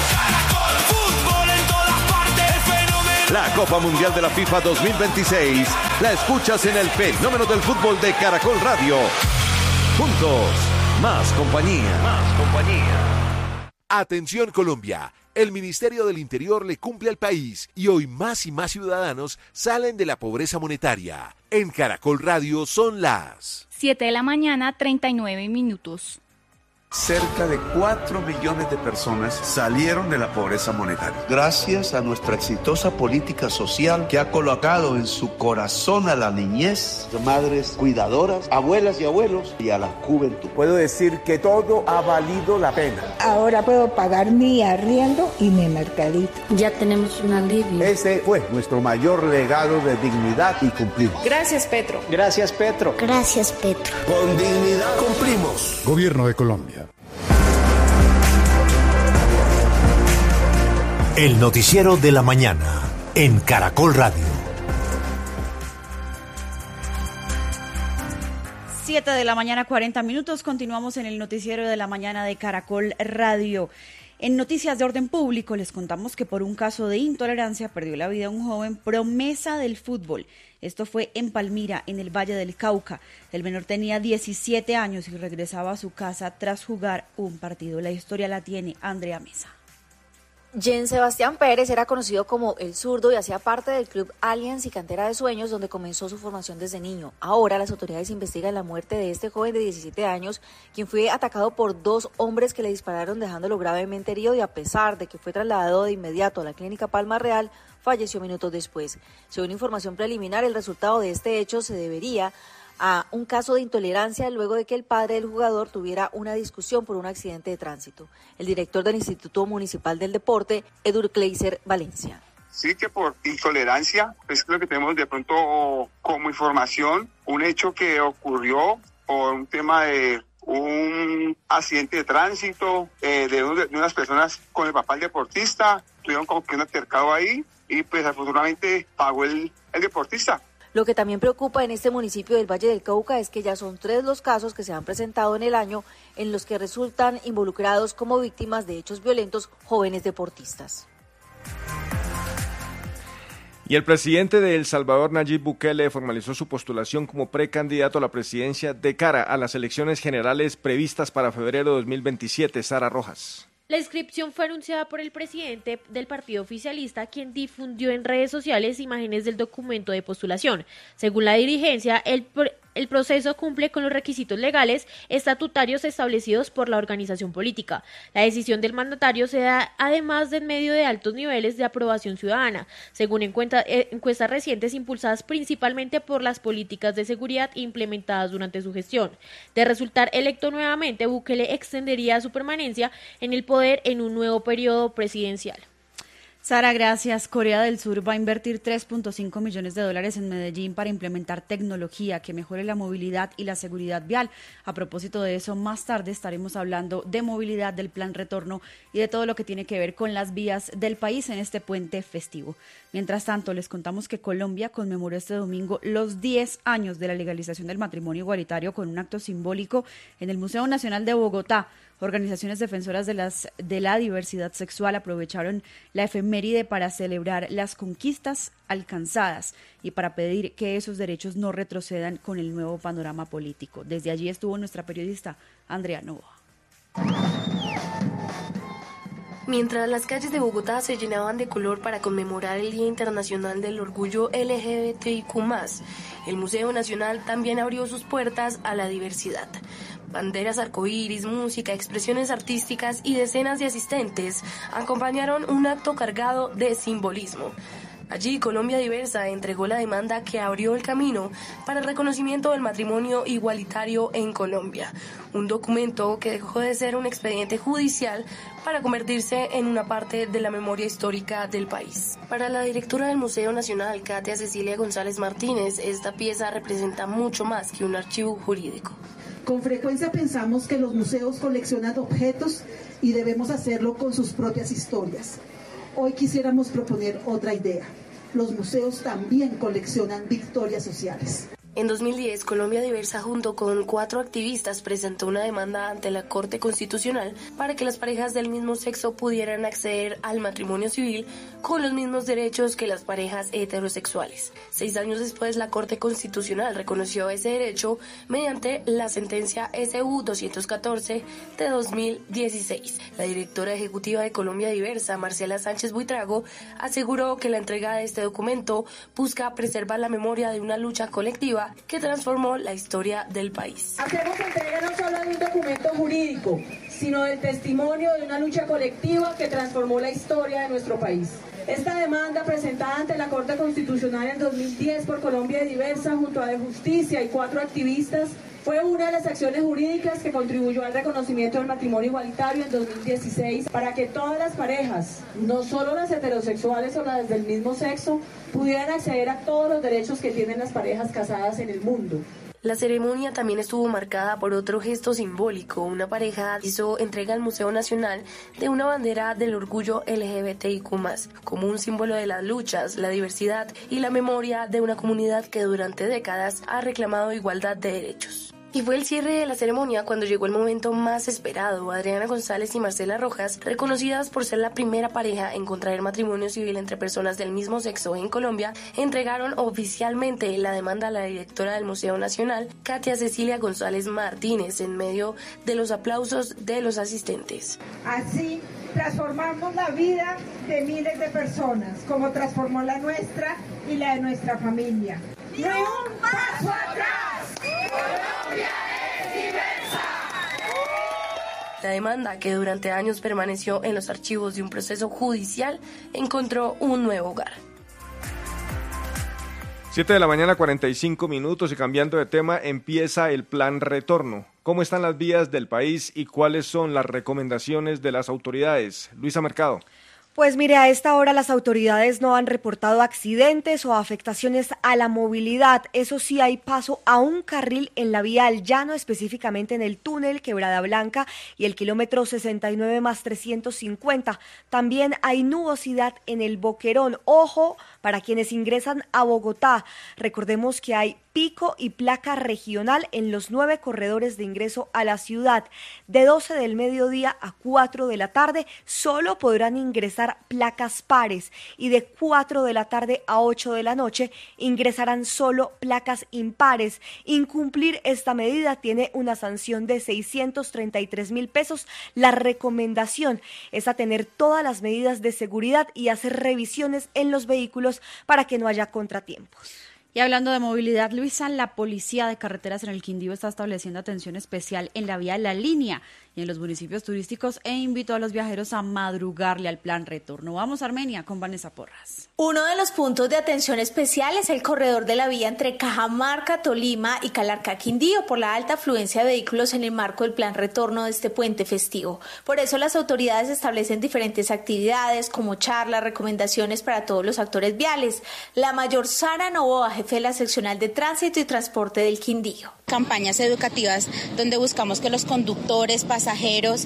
La Copa Mundial de la FIFA 2026 la escuchas en el fenómeno del fútbol de Caracol Radio. Juntos, más compañía. Más compañía. Atención Colombia. El Ministerio del Interior le cumple al país y hoy más y más ciudadanos salen de la pobreza monetaria. En Caracol Radio son las 7:39 a.m. Cerca de 4 millones de personas salieron de la pobreza monetaria. Gracias a nuestra exitosa política social que ha colocado en su corazón a la niñez, madres cuidadoras, abuelas y abuelos y a la juventud. Puedo decir que todo ha valido la pena. Ahora puedo pagar mi arriendo y mi mercadito. Ya tenemos un alivio. Ese fue nuestro mayor legado de dignidad y cumplimos. Gracias, Petro. Gracias, Petro. Gracias, Petro. Con dignidad cumplimos. Gobierno de Colombia. El noticiero de la mañana en Caracol Radio. 7 de la mañana, 40 minutos. Continuamos en el noticiero de la mañana de Caracol Radio. En noticias de orden público les contamos que por un caso de intolerancia perdió la vida un joven promesa del fútbol. Esto fue en Palmira, en el Valle del Cauca. El menor tenía 17 años y regresaba a su casa tras jugar un partido. La historia la tiene Andrea Mesa. Jen Sebastián Pérez era conocido como El Zurdo y hacía parte del club Allianz y Cantera de Sueños, donde comenzó su formación desde niño. Ahora las autoridades investigan la muerte de este joven de 17 años, quien fue atacado por 2 hombres que le dispararon dejándolo gravemente herido, y a pesar de que fue trasladado de inmediato a la clínica Palma Real, falleció minutos después. Según información preliminar, el resultado de este hecho se debería a un caso de intolerancia luego de que el padre del jugador tuviera una discusión por un accidente de tránsito. El director del Instituto Municipal del Deporte, Edur Kleiser Valencia. Sí, que por intolerancia es lo que tenemos de pronto como información, un hecho que ocurrió por un tema de un accidente de tránsito de unas personas con el papá del deportista, tuvieron como que un altercado ahí y pues afortunadamente pagó el deportista. Lo que también preocupa en este municipio del Valle del Cauca es que ya son 3 los casos que se han presentado en el año en los que resultan involucrados como víctimas de hechos violentos jóvenes deportistas. Y el presidente de El Salvador, Nayib Bukele, formalizó su postulación como precandidato a la presidencia de cara a las elecciones generales previstas para febrero de 2027. Sara Rojas. La inscripción fue anunciada por el presidente del partido oficialista, quien difundió en redes sociales imágenes del documento de postulación. Según la dirigencia, el proceso cumple con los requisitos legales estatutarios establecidos por la organización política. La decisión del mandatario se da además de en medio de altos niveles de aprobación ciudadana, según encuestas recientes impulsadas principalmente por las políticas de seguridad implementadas durante su gestión. De resultar electo nuevamente, Bukele extendería su permanencia en el poder en un nuevo periodo presidencial. Sara, gracias. Corea del Sur va a invertir $3.5 millones en Medellín para implementar tecnología que mejore la movilidad y la seguridad vial. A propósito de eso, más tarde estaremos hablando de movilidad, del plan retorno y de todo lo que tiene que ver con las vías del país en este puente festivo. Mientras tanto, les contamos que Colombia conmemoró este domingo los 10 años de la legalización del matrimonio igualitario con un acto simbólico en el Museo Nacional de Bogotá. Organizaciones defensoras de la diversidad sexual aprovecharon la efeméride para celebrar las conquistas alcanzadas y para pedir que esos derechos no retrocedan con el nuevo panorama político. Desde allí estuvo nuestra periodista Andrea Novoa. Mientras las calles de Bogotá se llenaban de color para conmemorar el Día Internacional del Orgullo LGBTIQ+, el Museo Nacional también abrió sus puertas a la diversidad. Banderas arcoíris, música, expresiones artísticas y decenas de asistentes acompañaron un acto cargado de simbolismo. Allí, Colombia Diversa entregó la demanda que abrió el camino para el reconocimiento del matrimonio igualitario en Colombia, un documento que dejó de ser un expediente judicial para convertirse en una parte de la memoria histórica del país. Para la directora del Museo Nacional, Katia Cecilia González Martínez, esta pieza representa mucho más que un archivo jurídico. Con frecuencia pensamos que los museos coleccionan objetos y debemos hacerlo con sus propias historias. Hoy quisiéramos proponer otra idea. Los museos también coleccionan victorias sociales. En 2010, Colombia Diversa, junto con 4 activistas, presentó una demanda ante la Corte Constitucional para que las parejas del mismo sexo pudieran acceder al matrimonio civil con los mismos derechos que las parejas heterosexuales. 6 años después, la Corte Constitucional reconoció ese derecho mediante la sentencia SU 214 de 2016. La directora ejecutiva de Colombia Diversa, Marcela Sánchez Buitrago, aseguró que la entrega de este documento busca preservar la memoria de una lucha colectiva que transformó la historia del país. Hacemos entrega no solo de un documento jurídico, sino del testimonio de una lucha colectiva que transformó la historia de nuestro país. Esta demanda, presentada ante la Corte Constitucional en 2010 por Colombia Diversa junto a De Justicia y 4 activistas, fue una de las acciones jurídicas que contribuyó al reconocimiento del matrimonio igualitario en 2016 para que todas las parejas, no solo las heterosexuales o las del mismo sexo, pudieran acceder a todos los derechos que tienen las parejas casadas en el mundo. La ceremonia también estuvo marcada por otro gesto simbólico. Una pareja hizo entrega al Museo Nacional de una bandera del orgullo LGBTIQ+, como un símbolo de las luchas, la diversidad y la memoria de una comunidad que durante décadas ha reclamado igualdad de derechos. Y fue el cierre de la ceremonia cuando llegó el momento más esperado. Adriana González y Marcela Rojas, reconocidas por ser la primera pareja en contraer matrimonio civil entre personas del mismo sexo en Colombia, entregaron oficialmente la demanda a la directora del Museo Nacional, Katia Cecilia González Martínez, en medio de los aplausos de los asistentes. Así transformamos la vida de miles de personas, como transformó la nuestra y la de nuestra familia. ¡Ni un paso atrás! ¡Colombia es diversa! La demanda, que durante años permaneció en los archivos de un proceso judicial, encontró un nuevo hogar. 7 de la mañana, 45 minutos, y cambiando de tema, empieza el plan retorno. ¿Cómo están las vías del país y cuáles son las recomendaciones de las autoridades? Luisa Mercado. Pues mire, a esta hora las autoridades no han reportado accidentes o afectaciones a la movilidad. Eso sí, hay paso a un carril en la vía al llano, específicamente en el túnel Quebrada Blanca y el kilómetro 69 más 350. También hay nubosidad en el Boquerón. Ojo para quienes ingresan a Bogotá. Recordemos que hay pico y placa regional en los 9 corredores de ingreso a la ciudad. De 12 del mediodía a 4 de la tarde solo podrán ingresar placas pares y de 4 de la tarde a 8 de la noche ingresarán solo placas impares. Incumplir esta medida tiene una sanción de 633.000 pesos. La recomendación es a tener todas las medidas de seguridad y hacer revisiones en los vehículos para que no haya contratiempos. Y hablando de movilidad, Luisa, la Policía de Carreteras en el Quindío está estableciendo atención especial en la vía La Línea y en los municipios turísticos e invitó a los viajeros a madrugarle al plan retorno. Vamos a Armenia con Vanessa Porras. Uno de los puntos de atención especial es el corredor de la vía entre Cajamarca, Tolima y Calarcá, Quindío, por la alta afluencia de vehículos en el marco del plan retorno de este puente festivo. Por eso las autoridades establecen diferentes actividades como charlas, recomendaciones para todos los actores viales. La mayor Sara Novoa, jefe de la seccional de tránsito y transporte del Quindío. Campañas educativas donde buscamos que los conductores, pasajeros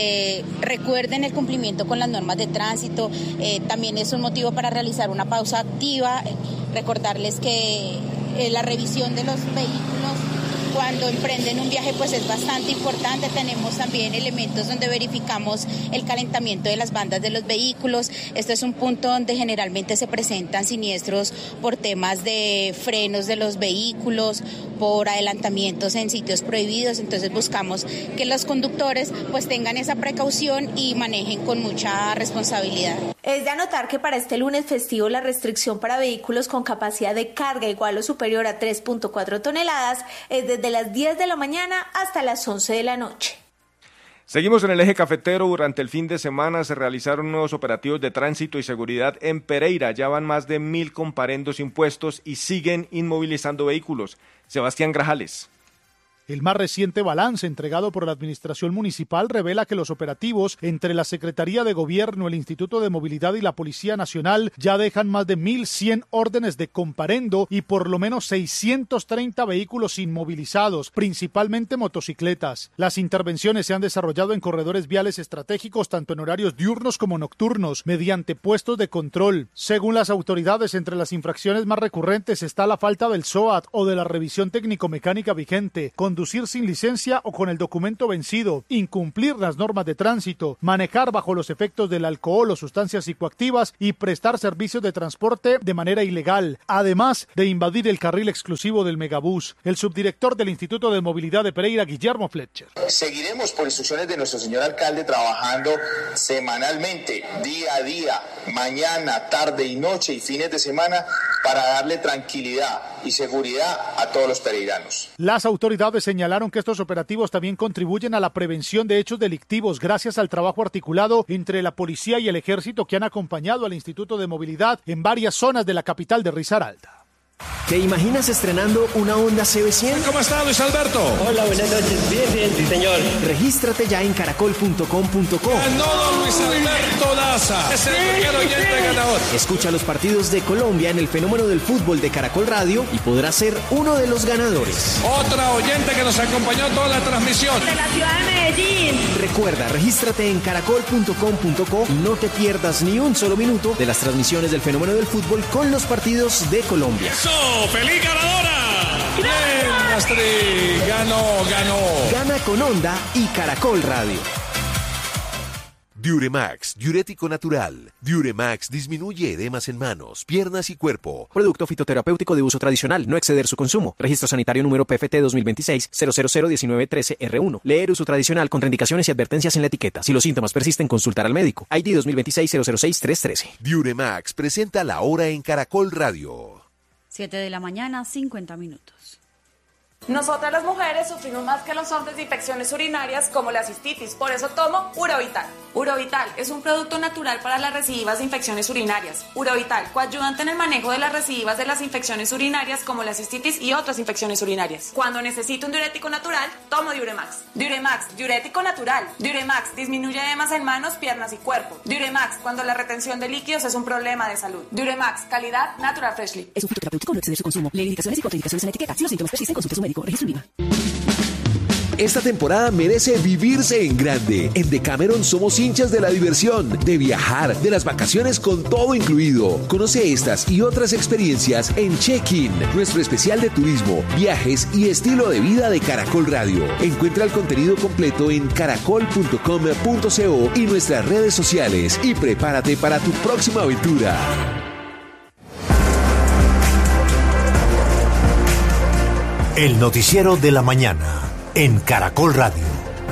recuerden el cumplimiento con las normas de tránsito. También es un motivo para realizar una pausa activa, recordarles que la revisión de los vehículos cuando emprenden un viaje pues es bastante importante. Tenemos también elementos donde verificamos el calentamiento de las bandas de los vehículos. Este es un punto donde generalmente se presentan siniestros por temas de frenos de los vehículos, por adelantamientos en sitios prohibidos. Entonces buscamos que los conductores pues tengan esa precaución y manejen con mucha responsabilidad. Es de anotar que para este lunes festivo la restricción para vehículos con capacidad de carga igual o superior a 3.4 toneladas es desde las 10 de la mañana hasta las 11 de la noche. Seguimos en el eje cafetero. Durante el fin de semana se realizaron nuevos operativos de tránsito y seguridad en Pereira. Ya van más de 1.000 comparendos impuestos y siguen inmovilizando vehículos. Sebastián Grajales. El más reciente balance entregado por la Administración Municipal revela que los operativos entre la Secretaría de Gobierno, el Instituto de Movilidad y la Policía Nacional ya dejan más de 1.100 órdenes de comparendo y por lo menos 630 vehículos inmovilizados, principalmente motocicletas. Las intervenciones se han desarrollado en corredores viales estratégicos tanto en horarios diurnos como nocturnos, mediante puestos de control. Según las autoridades, entre las infracciones más recurrentes está la falta del SOAT o de la revisión técnico-mecánica vigente, conducir sin licencia o con el documento vencido, incumplir las normas de tránsito, manejar bajo los efectos del alcohol o sustancias psicoactivas y prestar servicios de transporte de manera ilegal, además de invadir el carril exclusivo del megabús. El subdirector del Instituto de Movilidad de Pereira, Guillermo Fletcher. Seguiremos por instrucciones de nuestro señor alcalde trabajando semanalmente, día a día, mañana, tarde y noche y fines de semana para darle tranquilidad y seguridad a todos los pereiranos. Las autoridades señalaron que estos operativos también contribuyen a la prevención de hechos delictivos gracias al trabajo articulado entre la policía y el ejército que han acompañado al Instituto de Movilidad en varias zonas de la capital de Risaralda. ¿Te imaginas estrenando una Honda CB100? ¿Cómo está, Luis Alberto? Hola, buenas noches. Bien, sí, señor. Regístrate ya en caracol.com.co. Ganó don Luis Alberto Daza. Es el primer oyente ganador. Escucha los partidos de Colombia en el fenómeno del fútbol de Caracol Radio y podrás ser uno de los ganadores. Otra oyente que nos acompañó toda la transmisión. De la ciudad de Medellín. Recuerda, regístrate en caracol.com.co y no te pierdas ni un solo minuto de las transmisiones del fenómeno del fútbol con los partidos de Colombia. ¡Feliz ganadora! ¡Bien, Astrid! Ganó. Gana con Honda y Caracol Radio. Diuremax, diurético natural. Diuremax disminuye edemas en manos, piernas y cuerpo. Producto fitoterapéutico de uso tradicional, no exceder su consumo. Registro sanitario número PFT 2026-0001913-R1. Leer uso tradicional, contraindicaciones y advertencias en la etiqueta. Si los síntomas persisten, consultar al médico. ID 2026-006-313. Diuremax presenta La Hora en Caracol Radio. 7 de la mañana, 50 minutos. Nosotras las mujeres sufrimos más que los hombres de infecciones urinarias como la cistitis, por eso tomo Urovital. Urovital es un producto natural para las recidivas de infecciones urinarias. Urovital, coayudante en el manejo de las recidivas de las infecciones urinarias como la cistitis y otras infecciones urinarias. Cuando necesito un diurético natural, tomo Diuremax. Diuremax, diurético natural. Diuremax disminuye edemas en manos, piernas y cuerpo. Diuremax, cuando la retención de líquidos es un problema de salud. Diuremax, calidad Natural Freshly. Es un fitoterapéutico, no exceder su consumo. Lee indicaciones y contraindicaciones en la etiqueta. Si los síntomas persisten, consulte a su médico. Registro IVA. Esta temporada merece vivirse en grande. En Decameron somos hinchas de la diversión, de viajar, de las vacaciones con todo incluido. Conoce estas y otras experiencias en Check-in, nuestro especial de turismo, viajes y estilo de vida de Caracol Radio. Encuentra el contenido completo en caracol.com.co y nuestras redes sociales y prepárate para tu próxima aventura. El noticiero de la mañana en Caracol Radio.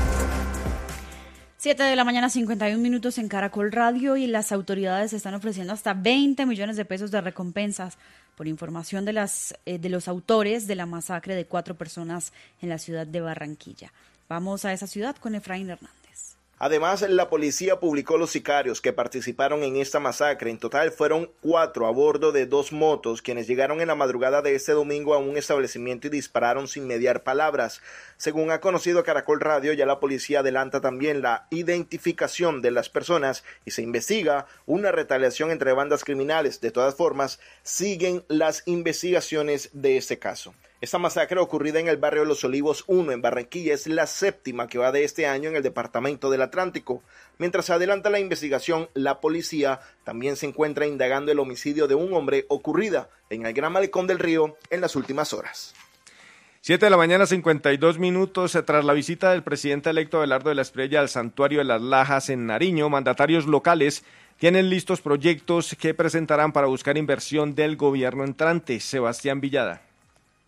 7 de la mañana, 51 minutos en Caracol Radio, y las autoridades están ofreciendo hasta 20 millones de pesos de recompensas por información de los autores de la masacre de 4 personas en la ciudad de Barranquilla. Vamos a esa ciudad con Efraín Hernández. Además, la policía publicó los sicarios que participaron en esta masacre. En total fueron 4 a bordo de 2 motos, quienes llegaron en la madrugada de este domingo a un establecimiento y dispararon sin mediar palabras. Según ha conocido Caracol Radio, ya la policía adelanta también la identificación de las personas y se investiga una retaliación entre bandas criminales. De todas formas, siguen las investigaciones de este caso. Esta masacre ocurrida en el barrio Los Olivos 1 en Barranquilla es la 7ª que va de este año en el departamento del Atlántico. Mientras se adelanta la investigación, la policía también se encuentra indagando el homicidio de un hombre ocurrida en el Gran Malecón del Río en las últimas horas. 7 de la mañana, 52 minutos. Tras la visita del presidente electo Abelardo de la Espriella al Santuario de las Lajas en Nariño, mandatarios locales tienen listos proyectos que presentarán para buscar inversión del gobierno entrante. Sebastián Villada.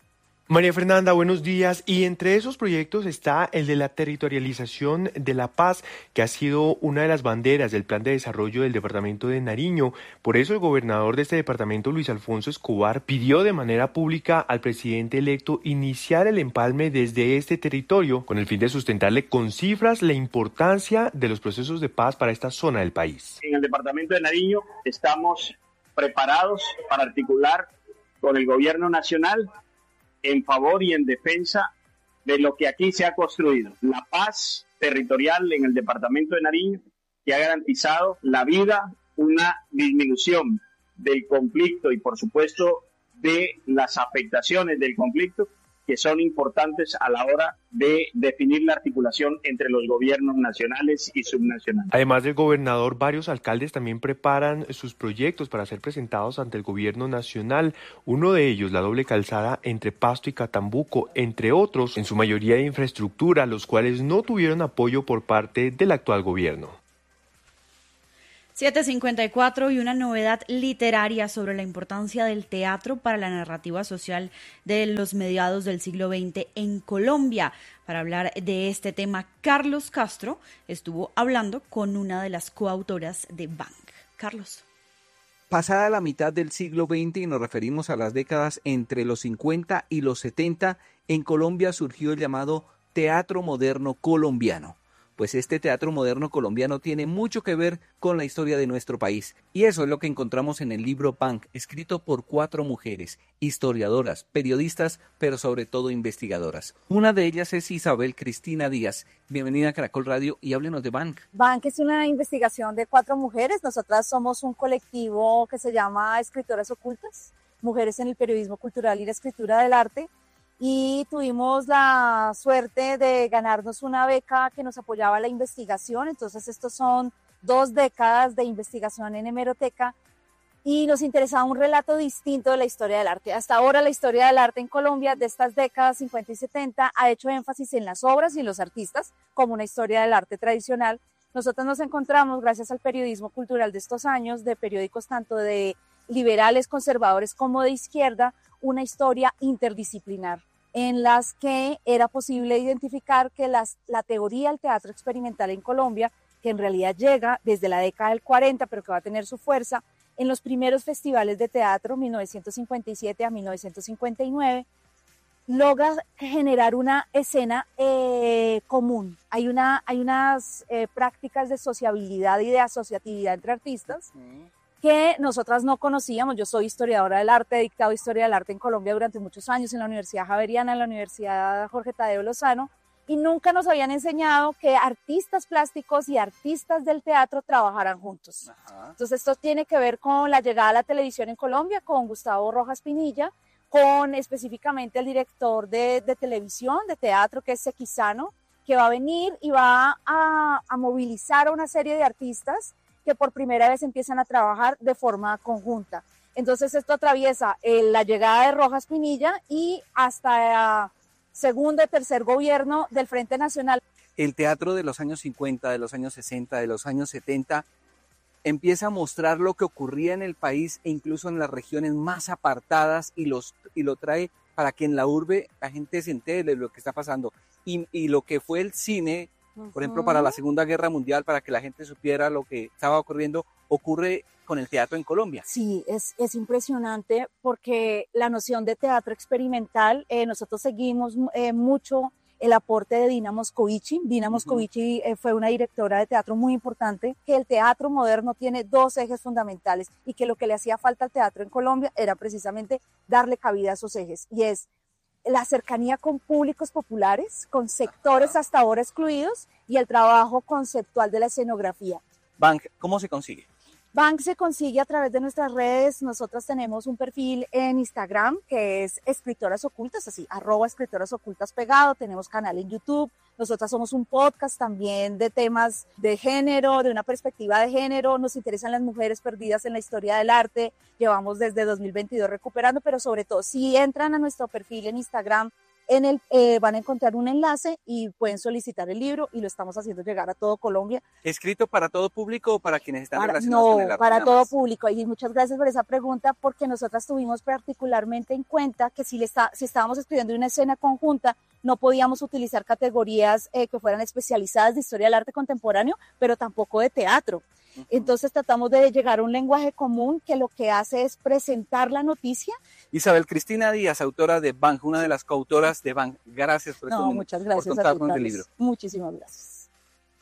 María Fernanda, buenos días. Y entre esos proyectos está el de la territorialización de la paz, que ha sido una de las banderas del plan de desarrollo del departamento de Nariño. Por eso el gobernador de este departamento, Luis Alfonso Escobar, pidió de manera pública al presidente electo iniciar el empalme desde este territorio, con el fin de sustentarle con cifras la importancia de los procesos de paz para esta zona del país. En el departamento de Nariño estamos preparados para articular con el gobierno nacional en favor y en defensa de lo que aquí se ha construido, la paz territorial en el departamento de Nariño, que ha garantizado la vida, una disminución del conflicto y por supuesto de las afectaciones del conflicto, que son importantes a la hora de definir la articulación entre los gobiernos nacionales y subnacionales. Además del gobernador, varios alcaldes también preparan sus proyectos para ser presentados ante el gobierno nacional. Uno de ellos, la doble calzada entre Pasto y Catambuco, entre otros, en su mayoría de infraestructura, los cuales no tuvieron apoyo por parte del actual gobierno. 7:54 y una novedad literaria sobre la importancia del teatro para la narrativa social de los mediados del siglo XX en Colombia. Para hablar de este tema, Carlos Castro estuvo hablando con una de las coautoras de Bang. Carlos. Pasada la mitad del siglo XX, y nos referimos a las décadas entre los 50 y los 70, en Colombia surgió el llamado teatro moderno colombiano. Pues este teatro moderno colombiano tiene mucho que ver con la historia de nuestro país. Y eso es lo que encontramos en el libro Bang, escrito por 4 mujeres, historiadoras, periodistas, pero sobre todo investigadoras. Una de ellas es Isabel Cristina Díaz. Bienvenida a Caracol Radio y háblenos de Bang. Bang es una investigación de 4 mujeres. Nosotras somos un colectivo que se llama Escritoras Ocultas, Mujeres en el Periodismo Cultural y la Escritura del Arte. Y tuvimos la suerte de ganarnos una beca que nos apoyaba la investigación. Entonces estos son 2 décadas de investigación en hemeroteca y nos interesaba un relato distinto de la historia del arte. Hasta ahora la historia del arte en Colombia de estas décadas 50 y 70 ha hecho énfasis en las obras y en los artistas como una historia del arte tradicional. Nosotros nos encontramos, gracias al periodismo cultural de estos años, de periódicos tanto de liberales, conservadores como de izquierda, una historia interdisciplinar, en las que era posible identificar que la teoría del teatro experimental en Colombia, que en realidad llega desde la década del 40, pero que va a tener su fuerza en los primeros festivales de teatro, 1957 a 1959, logra generar una escena común. Hay unas prácticas de sociabilidad y de asociatividad entre artistas que nosotras no conocíamos. Yo soy historiadora del arte, he dictado historia del arte en Colombia durante muchos años en la Universidad Javeriana, en la Universidad Jorge Tadeo Lozano, y nunca nos habían enseñado que artistas plásticos y artistas del teatro trabajaran juntos. Ajá. Entonces esto tiene que ver con la llegada a la televisión en Colombia, con Gustavo Rojas Pinilla, con específicamente el director de televisión, de teatro, que es Sequizano, que va a venir y va a movilizar a una serie de artistas que por primera vez empiezan a trabajar de forma conjunta. Entonces esto atraviesa la llegada de Rojas Pinilla y hasta el segundo y tercer gobierno del Frente Nacional. El teatro de los años 50, de los años 60, de los años 70 empieza a mostrar lo que ocurría en el país e incluso en las regiones más apartadas y lo trae para que en la urbe la gente se entere de lo que está pasando. Y lo que fue el cine, por ejemplo, para la Segunda Guerra Mundial, para que la gente supiera lo que estaba ocurriendo, ocurre con el teatro en Colombia. Sí, es impresionante porque la noción de teatro experimental, nosotros seguimos mucho el aporte de Dina Moscovici. Dina Moscovici fue una directora de teatro muy importante, que el teatro moderno tiene 2 ejes fundamentales y que lo que le hacía falta al teatro en Colombia era precisamente darle cabida a esos ejes, y es la cercanía con públicos populares, con sectores hasta ahora excluidos, y el trabajo conceptual de la escenografía. Bang, ¿cómo se consigue? Bang se consigue a través de nuestras redes. Nosotras tenemos un perfil en Instagram que es Escritoras Ocultas, así, @Escritoras Ocultas pegado. Tenemos canal en YouTube. Nosotras somos un podcast también de temas de género, de una perspectiva de género. Nos interesan las mujeres perdidas en la historia del arte. Llevamos desde 2022 recuperando, pero sobre todo, si entran a nuestro perfil en Instagram, van a encontrar un enlace y pueden solicitar el libro y lo estamos haciendo llegar a todo Colombia. ¿Escrito para todo público o para quienes están relacionados con el arte? No, para todo público. Y muchas gracias por esa pregunta, porque nosotras tuvimos particularmente en cuenta que si estábamos escribiendo una escena conjunta, no podíamos utilizar categorías que fueran especializadas de historia del arte contemporáneo, pero tampoco de teatro. Entonces tratamos de llegar a un lenguaje común que lo que hace es presentar la noticia. Isabel Cristina Díaz, autora de Bang, una de las coautoras de Bang. Gracias por, muchas gracias por contarnos del libro. Muchísimas gracias.